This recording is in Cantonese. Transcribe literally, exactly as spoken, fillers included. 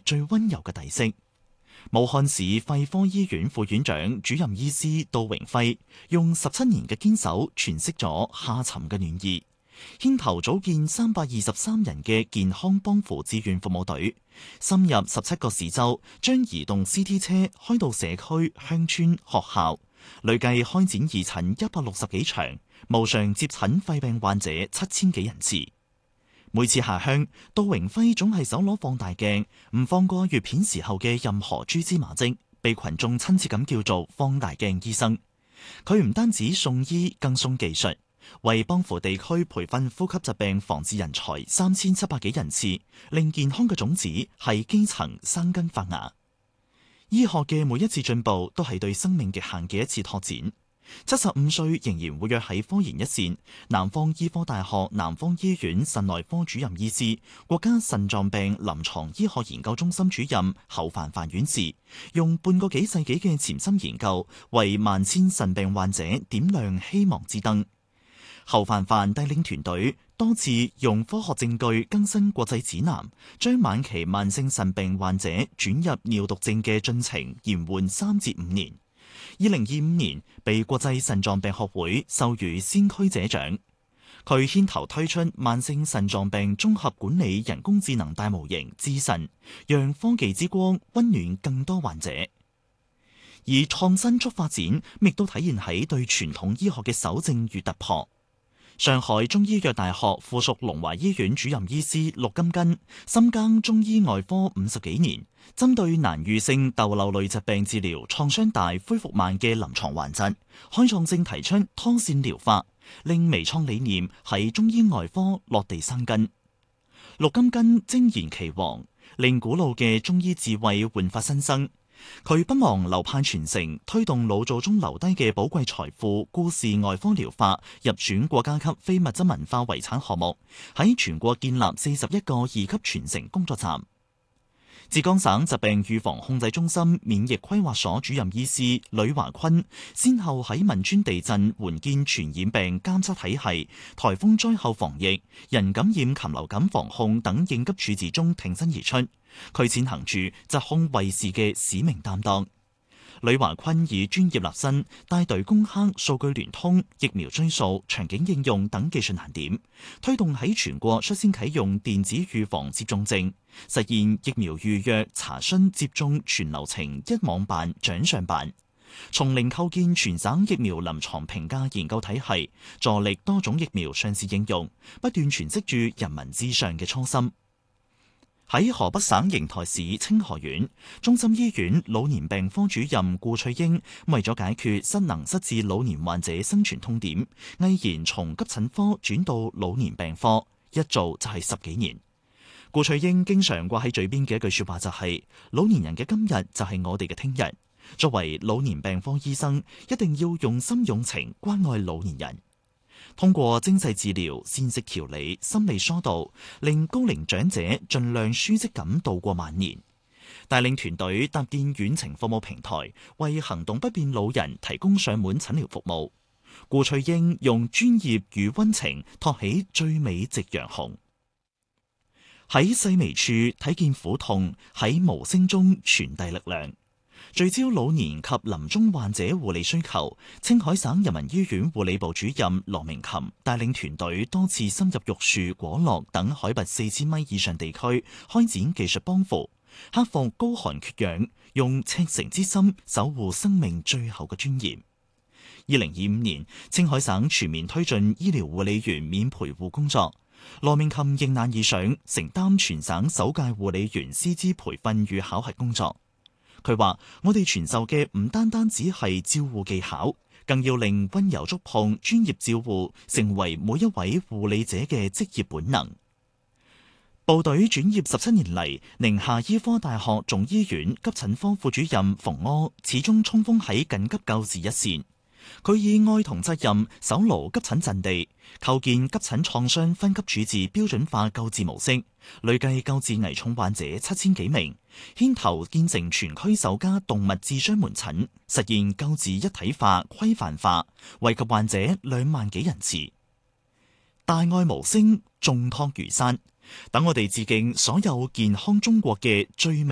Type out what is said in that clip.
最溫柔嘅底色。武漢市肺科醫院副院長、主任醫師杜榮輝用十七年嘅堅守詮釋咗下沉嘅暖意，牽頭組建三百二十三人嘅健康幫扶志願服務隊，深入十七個市州，將移動 C T 車開到社區、鄉村、學校，累計開展義診一百六十幾場，無償接診肺病患者七千幾人次。每次下鄉，杜榮輝總係手攞放大鏡，唔放過閱片時候嘅任何蛛絲馬跡，被群眾親切咁叫做放大鏡醫生。佢唔單止送醫，更送技術，為幫扶地區培訓呼吸疾病防治人才三千七百幾人次，令健康嘅種子喺基層生根發芽。醫學嘅每一次進步，都係對生命極限嘅一次拓展。七十五歲仍然活躍喺科研一線，南方醫科大學南方醫院腎內科主任醫師、國家腎臟病臨床醫學研究中心主任侯凡凡院士，用半個幾世紀嘅潛心研究，為萬千腎病患者點亮希望之燈。侯凡凡帶領團隊多次用科學證據更新國際指南，將晚期慢性腎病患者轉入尿毒症嘅進程延緩三至五年。二零二五年被國際腎臟病學會授予先驅者獎。佢牽頭推出慢性腎臟病綜合管理人工智能大模型智腎，讓科技之光溫暖更多患者。而創新觸發展亦都體現喺對傳統醫學嘅守正與突破。上海中醫藥大學附屬龍華醫院主任醫師陸金根深耕中醫外科五十幾年，針對難癒性竇瘤類疾病治療創傷大、恢復慢嘅臨床患疾，開創性提出拖線療法，令微創理念喺中醫外科落地生根。陸金根精研其黃，令古老嘅中醫智慧煥發新生。佢不忘流派傳承，推動老祖宗留低嘅寶貴財富故事外科療法入選國家級非物質文化遺產項目，喺全國建立四十一個二級傳承工作站。浙江省疾病預防控制中心免疫規劃所主任醫師呂華坤，先後喺汶川地震援建傳染病監測體系、颱風災後防疫、人感染禽流感防控等應急處置中挺身而出，佢踐行住疾控衛士嘅使命擔當。呂華坤以專業立身，帶隊攻克數據聯通、疫苗追溯、場景應用等技術難點，推動喺全國率先啟用電子預防接種證，實現疫苗預約、查詢、接種全流程一網辦、掌上辦。從零構建全省疫苗臨床評價研究體系，助力多種疫苗上市應用，不斷詮釋住人民至上嘅初心。喺河北省邢台市清河縣中心醫院老年病科主任顧翠英，為咗解決失能失智老年患者生存痛點，毅然從急診科轉到老年病科，一做就係十幾年。顧翠英經常掛喺嘴邊嘅一句說話就係：老年人嘅今日就係我哋嘅聽日。作為老年病科醫生，一定要用心用情關愛老年人。通過精細治療、膳食調理、心理疏導，令高齡長者盡量舒適咁度過晚年。帶領團隊搭建遠程服務平台，為行動不便老人提供上門診療服務。顧翠英用專業與溫情托起最美夕陽紅。喺細微處睇見苦痛，喺無聲中傳遞力量。聚焦老年及臨終患者護理需求，青海省人民醫院護理部主任羅明琴帶領團隊多次深入玉樹、果樂等海拔四千米以上地區，開展技術幫扶，克服高寒缺氧，用赤誠之心守護生命最後嘅尊嚴。二零二五年，青海省全面推進醫療護理員免陪護工作，羅明琴迎難而上，承擔全省首屆護理員師資培訓與考核工作。佢話：我哋傳授嘅唔單單只係照護技巧，更要令溫柔觸碰、專業照護成為每一位護理者嘅職業本能。部隊轉業十七年嚟，寧夏醫科大學總醫院急診科副主任馮柯始終衝鋒喺緊急救治一線。佢以愛同責任守牢急診陣地，構建急診創傷分級處置標準化救治模式，累計救治危重患者七千幾名，牽頭建成全區首家動物智商門診，實現救治一體化、規範化，惠及患者兩萬幾人次。大愛無聲，重託如山，等我哋致敬所有健康中國嘅最美